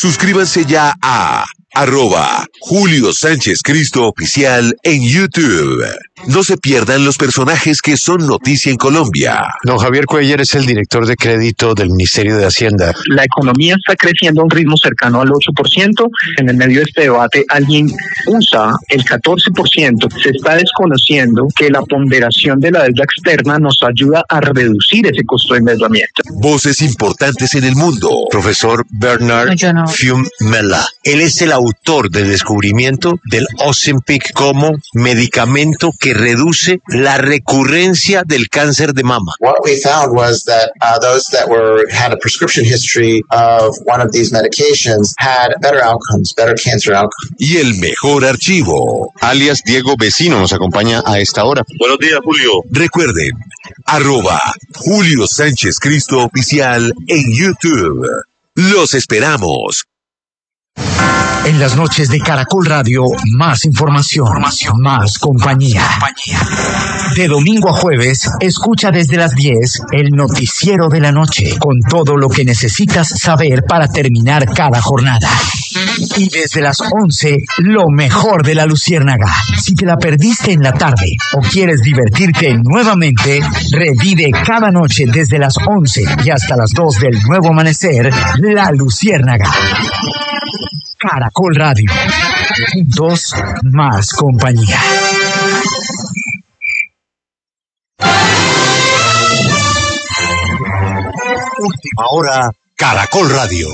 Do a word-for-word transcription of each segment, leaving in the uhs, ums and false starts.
Suscríbanse ya a arroba Julio Sánchez Cristo Oficial en YouTube. No se pierdan los personajes que son noticia en Colombia. Don Javier Cuellar es el director de crédito del Ministerio de Hacienda. La economía está creciendo a un ritmo cercano al ocho por ciento. En el medio de este debate alguien usa el catorce por ciento. Se está desconociendo que la ponderación de la deuda externa nos ayuda a reducir ese costo de endeudamiento. Voces importantes en el mundo. Profesor Bernard no. Fiumella. Él es el autor del descubrimiento del Ozempic como medicamento que reduce la recurrencia del cáncer de mama. What we found was that uh, those that were had a prescription history of one of these medications had better outcomes, better cancer outcomes. Y el mejor archivo. Alias Diego Vecino nos acompaña a esta hora. Buenos días, Julio. Recuerden, arroba Julio Sánchez Cristo Oficial en YouTube. Los esperamos. En las noches de Caracol Radio, más información, información más compañía. compañía. De domingo a jueves, escucha desde las diez el noticiero de la noche, con todo lo que necesitas saber para terminar cada jornada. Y desde las once, lo mejor de la Luciérnaga. Si te la perdiste en la tarde o quieres divertirte nuevamente, revive cada noche desde las once y hasta las dos del nuevo amanecer, La Luciérnaga. Caracol Radio. Juntos, más compañía. Última hora, Caracol Radio.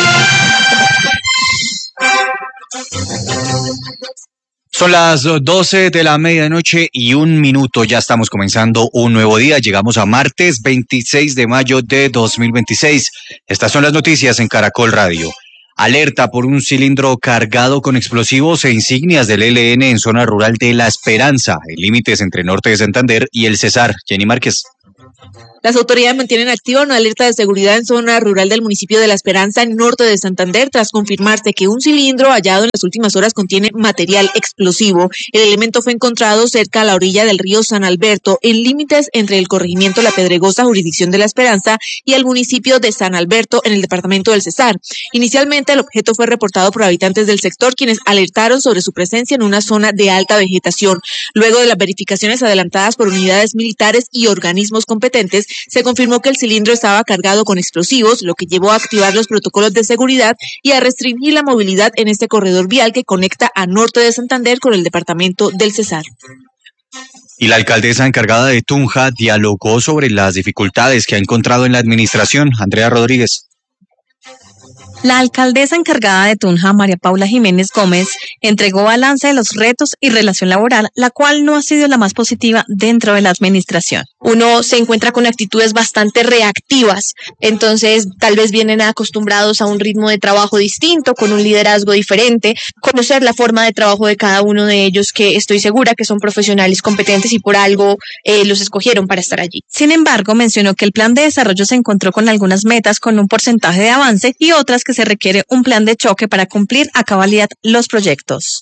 Son las doce de la medianoche y un minuto. Ya estamos comenzando un nuevo día. Llegamos a martes veintiséis de mayo de dos mil veintiséis. Estas son las noticias en Caracol Radio. Alerta por un cilindro cargado con explosivos e insignias del E L N en zona rural de La Esperanza, en límites entre Norte de Santander y el Cesar. Jenny Márquez. Las autoridades mantienen activa una alerta de seguridad en zona rural del municipio de La Esperanza, en norte de Santander, tras confirmarse que un cilindro hallado en las últimas horas contiene material explosivo. El elemento fue encontrado cerca a la orilla del río San Alberto, en límites entre el corregimiento La Pedregosa, jurisdicción de La Esperanza, y el municipio de San Alberto, en el departamento del Cesar. Inicialmente, el objeto fue reportado por habitantes del sector, quienes alertaron sobre su presencia en una zona de alta vegetación. Luego de las verificaciones adelantadas por unidades militares y organismos competentes, se confirmó que el cilindro estaba cargado con explosivos, lo que llevó a activar los protocolos de seguridad y a restringir la movilidad en este corredor vial que conecta a norte de Santander con el departamento del Cesar. Y la alcaldesa encargada de Tunja dialogó sobre las dificultades que ha encontrado en la administración. Andrea Rodríguez. La alcaldesa encargada de Tunja, María Paula Jiménez Gómez, entregó balance de los retos y relación laboral, la cual no ha sido la más positiva dentro de la administración. Uno se encuentra con actitudes bastante reactivas, entonces tal vez vienen acostumbrados a un ritmo de trabajo distinto, con un liderazgo diferente, conocer la forma de trabajo de cada uno de ellos, que estoy segura que son profesionales competentes y por algo eh, los escogieron para estar allí. Sin embargo, mencionó que el plan de desarrollo se encontró con algunas metas con un porcentaje de avance y otras que se requiere un plan de choque para cumplir a cabalidad los proyectos.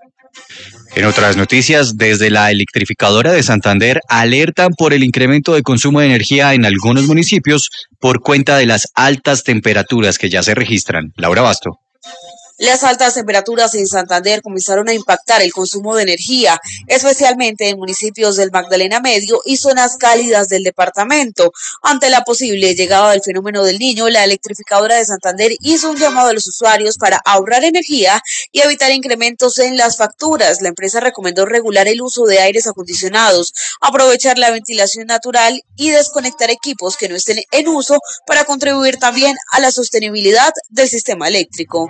En otras noticias, desde la electrificadora de Santander alertan por el incremento de consumo de energía en algunos municipios por cuenta de las altas temperaturas que ya se registran. Laura Basto. Las altas temperaturas en Santander comenzaron a impactar el consumo de energía, especialmente en municipios del Magdalena Medio y zonas cálidas del departamento. Ante la posible llegada del fenómeno del Niño, la electrificadora de Santander hizo un llamado a los usuarios para ahorrar energía y evitar incrementos en las facturas. La empresa recomendó regular el uso de aires acondicionados, aprovechar la ventilación natural y desconectar equipos que no estén en uso para contribuir también a la sostenibilidad del sistema eléctrico.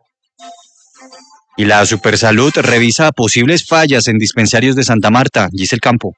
Y la Supersalud revisa posibles fallas en dispensarios de Santa Marta. Giselle Campo.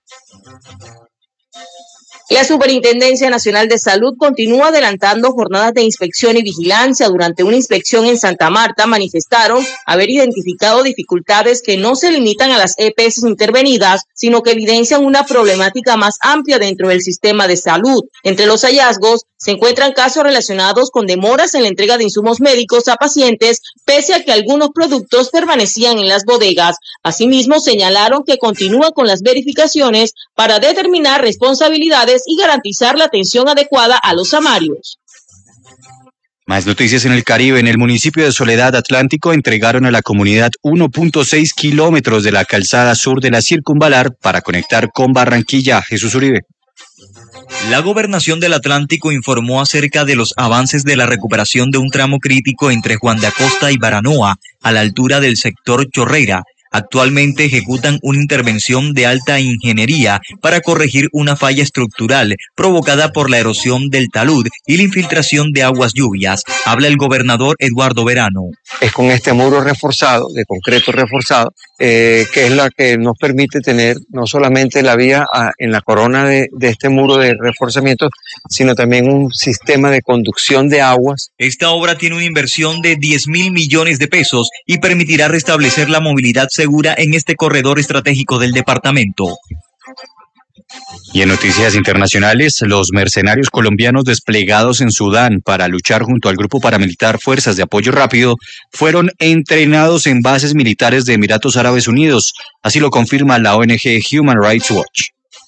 La Superintendencia Nacional de Salud continúa adelantando jornadas de inspección y vigilancia. Durante una inspección en Santa Marta manifestaron haber identificado dificultades que no se limitan a las E P S intervenidas, sino que evidencian una problemática más amplia dentro del sistema de salud. Entre los hallazgos se encuentran casos relacionados con demoras en la entrega de insumos médicos a pacientes, pese a que algunos productos permanecían en las bodegas. Asimismo, señalaron que continúa con las verificaciones para determinar responsabilidades y garantizar la atención adecuada a los samarios. Más noticias en el Caribe. En el municipio de Soledad Atlántico entregaron a la comunidad uno punto seis kilómetros de la calzada sur de la Circunvalar para conectar con Barranquilla. Jesús Uribe. La Gobernación del Atlántico informó acerca de los avances de la recuperación de un tramo crítico entre Juan de Acosta y Baranoa, a la altura del sector Chorrera. Actualmente ejecutan una intervención de alta ingeniería para corregir una falla estructural provocada por la erosión del talud y la infiltración de aguas lluvias. Habla el gobernador Eduardo Verano. Es con este muro reforzado, de concreto reforzado, eh, que es la que nos permite tener no solamente la vía a, en la corona de, de este muro de reforzamiento, sino también un sistema de conducción de aguas. Esta obra tiene una inversión de diez mil millones de pesos y permitirá restablecer la movilidad segura en este corredor estratégico del departamento. Y en noticias internacionales, los mercenarios colombianos desplegados en Sudán para luchar junto al grupo paramilitar Fuerzas de Apoyo Rápido fueron entrenados en bases militares de Emiratos Árabes Unidos. Así lo confirma la O N G Human Rights Watch.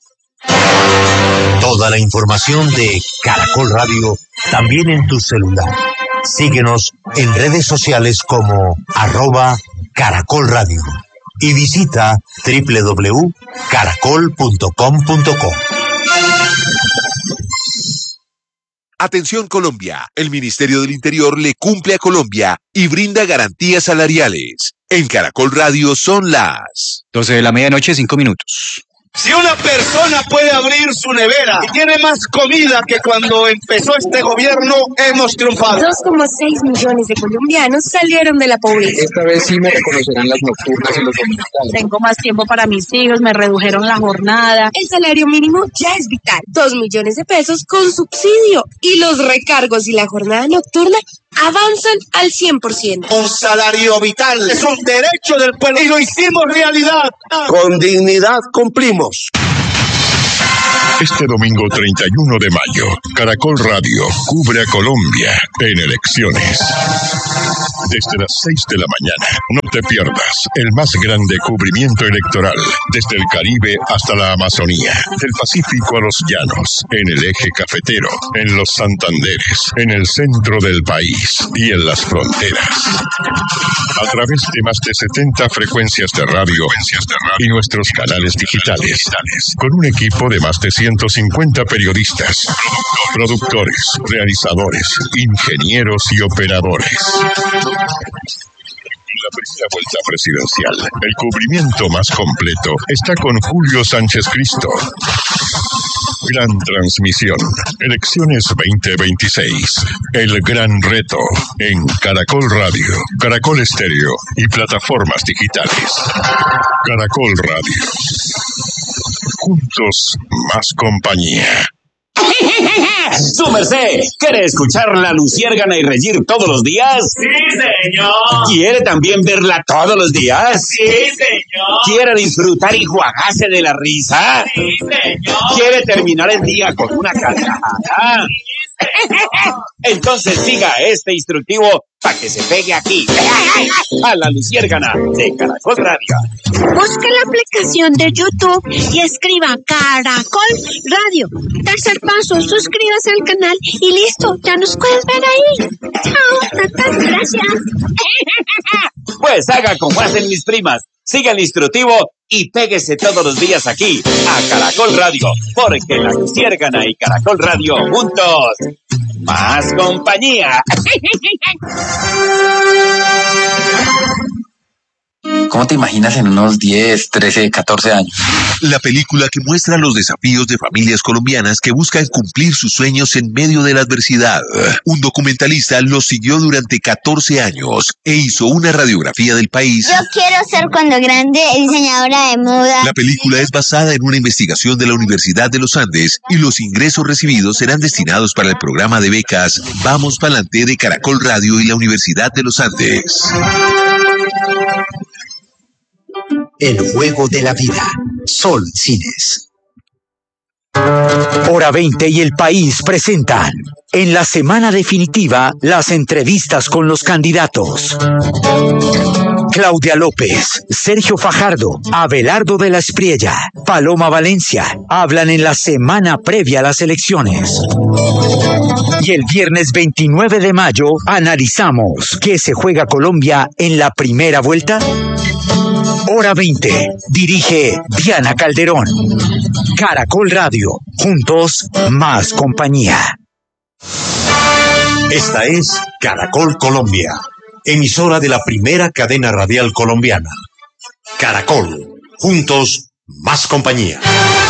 Toda la información de Caracol Radio también en tu celular. Síguenos en redes sociales como arroba Caracol Radio y visita doble u doble u doble u punto caracol punto com punto co. Atención Colombia, el Ministerio del Interior le cumple a Colombia y brinda garantías salariales. En Caracol Radio son las doce de la medianoche, cinco minutos. Si una persona puede abrir su nevera y tiene más comida que cuando empezó este gobierno, hemos triunfado. dos coma seis millones de colombianos salieron de la pobreza. Esta vez sí me reconocerán las nocturnas y los dominicales. Tengo más tiempo para mis hijos, me redujeron la jornada. El salario mínimo ya es vital. Dos millones de pesos con subsidio. Y los recargos y la jornada nocturna avanzan al cien por ciento. Un salario vital es un derecho del pueblo y lo hicimos realidad. Con dignidad cumplimos. Este domingo treinta y uno de mayo, Caracol Radio cubre a Colombia en elecciones. Desde las seis de la mañana, no te pierdas el más grande cubrimiento electoral, desde el Caribe hasta la Amazonía, del Pacífico a los llanos, en el eje cafetero, en los Santanderes, en el centro del país y en las fronteras. A través de más de setenta frecuencias de radio y nuestros canales digitales, con un equipo de más de ciento cincuenta periodistas, productores, realizadores, ingenieros y operadores. La primera vuelta presidencial, el cubrimiento más completo, está con Julio Sánchez Cristo. Gran transmisión, elecciones veinte veintiséis, el gran reto, en Caracol Radio, Caracol Estéreo y plataformas digitales. Caracol Radio. Juntos, más compañía. ¡Su merced! ¿Quiere escuchar La Luciérgana y reír todos los días? ¡Sí, señor! ¿Quiere también verla todos los días? ¡Sí, señor! ¿Quiere disfrutar y juagarse de la risa? ¡Sí, señor! ¿Quiere terminar el día con una carcajada? Entonces siga este instructivo para que se pegue aquí, a La Luciérgana de Caracol Radio. Busque la aplicación de YouTube y escriba Caracol Radio. Tercer paso, suscríbase al canal y listo, ya nos puedes ver ahí. Chao, tatas, gracias. Pues haga como hacen mis primas. Siga el instructivo y péguese todos los días aquí a Caracol Radio, porque La Luciérgana y Caracol Radio juntos, más compañía. ¿Cómo te imaginas en unos diez, trece, catorce años? La película que muestra los desafíos de familias colombianas que buscan cumplir sus sueños en medio de la adversidad. Un documentalista los siguió durante catorce años e hizo una radiografía del país. Yo quiero ser cuando grande diseñadora de moda. La película es basada en una investigación de la Universidad de los Andes y los ingresos recibidos serán destinados para el programa de becas Vamos Pa'lante de Caracol Radio y la Universidad de los Andes. El juego de la vida. Sol Cines. Hora veinte y El País presentan en la semana definitiva las entrevistas con los candidatos. Claudia López, Sergio Fajardo, Abelardo de la Espriella, Paloma Valencia hablan en la semana previa a las elecciones. Y el viernes veintinueve de mayo analizamos qué se juega Colombia en la primera vuelta. Hora veinte. Dirige Diana Calderón. Caracol Radio. Juntos, más compañía. Esta es Caracol Colombia, emisora de la primera cadena radial colombiana. Caracol. Juntos, más compañía.